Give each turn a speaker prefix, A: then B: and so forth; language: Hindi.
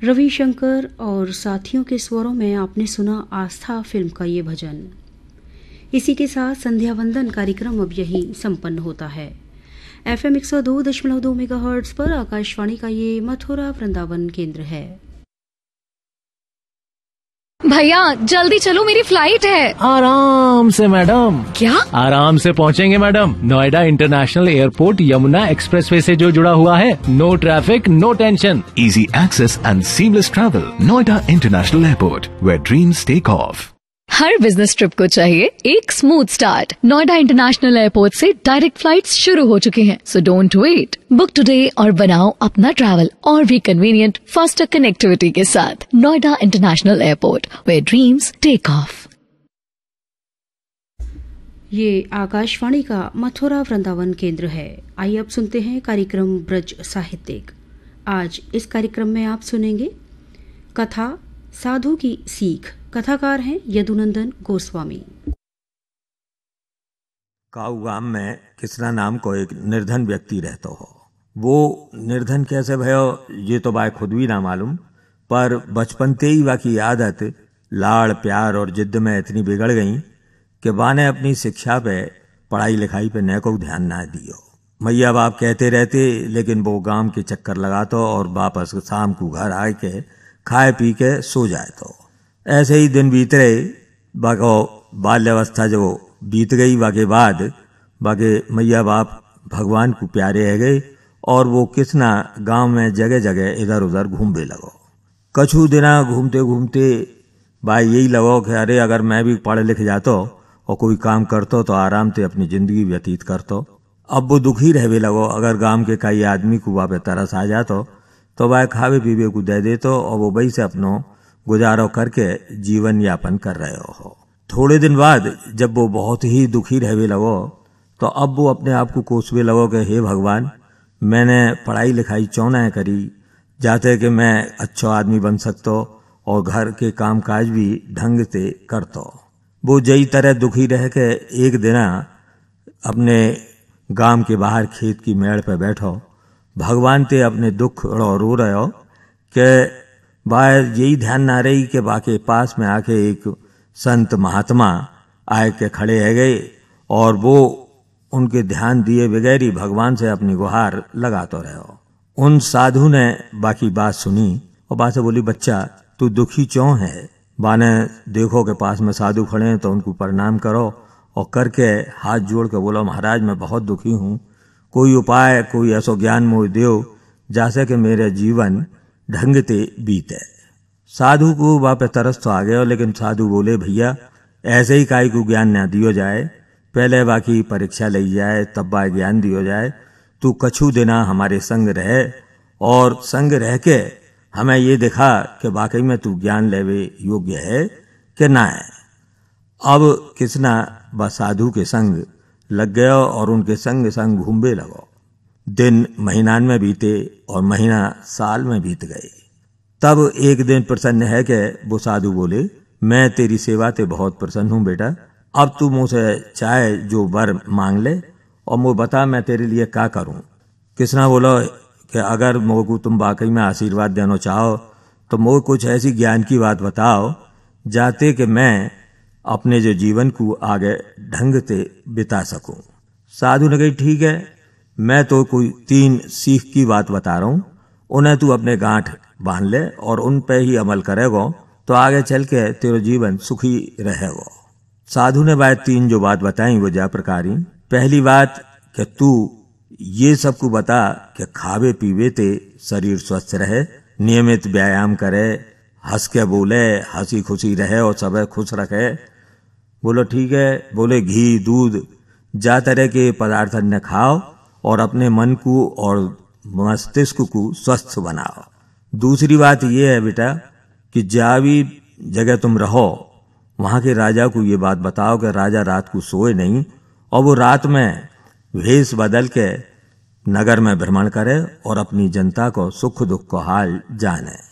A: रविशंकर और साथियों के स्वरों में आपने सुना आस्था फिल्म का ये भजन। इसी के साथ संध्या वंदन कार्यक्रम अब यही संपन्न होता है। FM 102.2 मेगाहर्ट्ज पर आकाशवाणी का ये मथुरा वृंदावन केंद्र है।
B: भैया जल्दी चलो, मेरी फ्लाइट है।
C: आराम से मैडम।
B: क्या?
C: आराम से पहुंचेंगे madam. Noida international airport Yamuna expressway से जो जुड़ा हुआ है। No traffic, no tension.
D: Easy access and seamless travel. Noida International Airport, where dreams take off.
B: Her business trip को चाहिए एक smooth start. Noida international airport से डायरेक्ट फ्लाइट्स शुरू हो चुकी हैं, so don't wait. Book today और बनाओ अपना ट्रैवल और भी कन्वीनियंट, फास्टर कनेक्टिविटी के साथ। Noida international airport, where dreams take off.
A: ये आकाशवाणी का मथुरा वृंदावन केंद्र है। आइए अब सुनते हैं कार्यक्रम ब्रज साहित्यिक। आज इस कार्यक्रम में आप सुनेंगे कथा साधु की सीख। कथाकार हैं यदुनंदन गोस्वामी।
E: काऊ गांव में किसना नाम को एक निर्धन व्यक्ति रहता हो। वो निर्धन कैसे भयो ये तो बाय खुद भी ना मालूम, पर बचपन ते ही बाकी आदत लाड़ प्यार और जिद्द में इतनी बिगड़ गई कि बा ने अपनी शिक्षा पे पढ़ाई लिखाई पे न को ध्यान ना दियो। मैया बाप कहते रहते, लेकिन वो गांव के चक्कर लगाता और वापस शाम को घर आए के खाए पी के सो जाए। तो ऐसे ही दिन बीत रहे। बाको बाल्यावस्था जो बीत गई, बाके बाद बाके मैया बाप भगवान को प्यारे है गए और वो किसना गांव में जगह जगह इधर उधर घूमने लगो। कछु दिना घूमते घूमते भाई यही लगो कि अरे अगर मैं भी पढ़ लिख जातो और कोई काम करतो तो आराम से अपनी जिंदगी व्यतीत करतो। अब वो दुखी रहवे लगो। अगर गांव के कई आदमी को वहाँ पे तरस आ जातो तो वह खावे पीवे को दे देतो और वो वही से अपनो गुजारो करके जीवन यापन कर रहे हो। थोड़े दिन बाद जब वो बहुत ही दुखी रहवे लगो तो अब वो अपने आप को कोसवे लगो कि हे भगवान, मैंने पढ़ाई लिखाई चौना करी जाते कि मैं अच्छा आदमी बन सकतो और घर के काम काज भी ढंग से करतो। वो जई तरह दुखी रह के एक दिन अपने गांव के बाहर खेत की मेड़ पे बैठो, भगवान ते अपने दुख रो रहे हो कि बाय यही ध्यान ना रही कि बाके पास में आके एक संत महात्मा आए के खड़े है गए और वो उनके ध्यान दिए बगैर ही भगवान से अपनी गुहार लगाते रहे हो। उन साधु ने बाकी बात सुनी और बात से बोली, बच्चा तू दुखी क्यों है? बाने देखो के पास में साधु खड़े हैं तो उनको प्रणाम करो और करके हाथ जोड़ के बोलो, महाराज मैं बहुत दुखी हूँ, कोई उपाय कोई ऐसो ज्ञान मोह दो जैसे कि मेरे जीवन ढंग ते बीते। साधु को वहां पे तरस तो आ गया, लेकिन साधु बोले, भैया ऐसे ही काई को ज्ञान ना दियो जाए, पहले बाकी परीक्षा ली जाए तब बा ज्ञान दियो जाए। तू कछु दिना हमारे संग रहे और संग रह के हमें ये दिखा कि वाकई में तू ज्ञान लेवे योग्य है कि ना है। अब किसना व साधु के संग लग गया और उनके संग संग घूमने लगो। दिन महीनान में बीते और महीना साल में बीत गए। तब एक दिन प्रसन्न है कि वो साधु बोले, मैं तेरी सेवा ते बहुत प्रसन्न हूं बेटा, अब तू मुझसे चाहे जो वर मांग ले और मुझे बता मैं तेरे लिए क्या करूं। किसना बोलो कि अगर मुझे को तुम वाकई में आशीर्वाद देना चाहो तो मुझे कुछ ऐसी ज्ञान की बात बताओ जाते कि मैं अपने जो जीवन को आगे ढंग से बिता सकूं। साधु ने कही, ठीक है, मैं तो कोई 3 सीख की बात बता रहा हूं, उन्हें तू अपने गांठ बांध ले और उन पे ही अमल करेगो तो आगे चल के तेरा जीवन सुखी रहेगो। साधु ने बात 3 जो बात बताई वो जा प्रकारी। पहली बात कि तू ये सबको बता कि खावे पीवे ते शरीर स्वस्थ रहे, नियमित व्यायाम करे, हंस के बोले, हंसी खुशी रहे और सब खुश रखे। बोलो ठीक है। बोले घी दूध जा तरह के पदार्थ न खाओ और अपने मन को और मस्तिष्क को स्वस्थ बनाओ। दूसरी बात यह है बेटा कि जहाँ भी जगह तुम रहो वहां के राजा को ये बात बताओ कि राजा रात को सोए नहीं और वो रात में भेष बदल के नगर में भ्रमण करे और अपनी जनता को सुख दुख को हाल जाने।